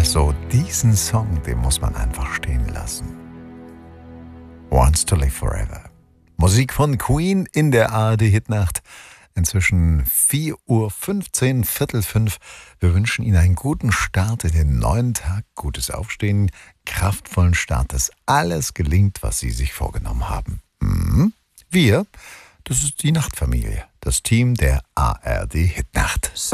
Also diesen Song, den muss man einfach stehen lassen. Wants to Live Forever. Musik von Queen in der ARD-Hitnacht. Inzwischen 4:15 Uhr, 4:45. Wir wünschen Ihnen einen guten Start in den neuen Tag, gutes Aufstehen, kraftvollen Start, dass alles gelingt, was Sie sich vorgenommen haben. Wir, das ist die Nachtfamilie, das Team der ARD-Hitnacht.